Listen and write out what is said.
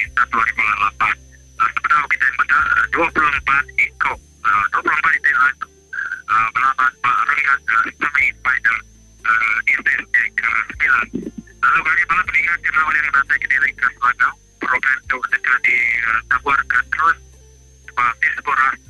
kita 2008. Sebenarnya kita yang benar 24 ikut 24 itu melawan Pak Riyad semi final Eastern ke-9. Lalu kami malam meninggalkan lawan yang nanti kita ke Selangau. Program itu akan ditawarkan terus sebagai sebuah